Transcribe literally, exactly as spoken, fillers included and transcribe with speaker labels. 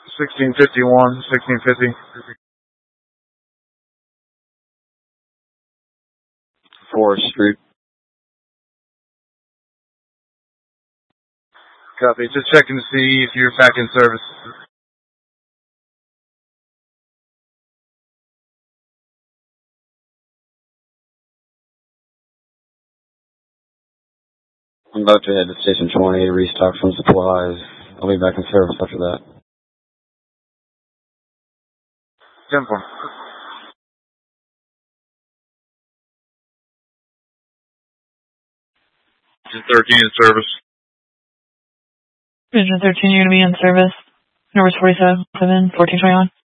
Speaker 1: sixteen fifty-one, sixteen fifty.
Speaker 2: Forest Street.
Speaker 1: Copy. Just checking to see if you're back in service.
Speaker 2: I'm about to head to Station twenty, restock some supplies. I'll be back in service after that.
Speaker 1: ten four. thirteen in service.
Speaker 3: Vision thirteen, you're going to be in service. Numbers forty-seven, fourteen twenty-one.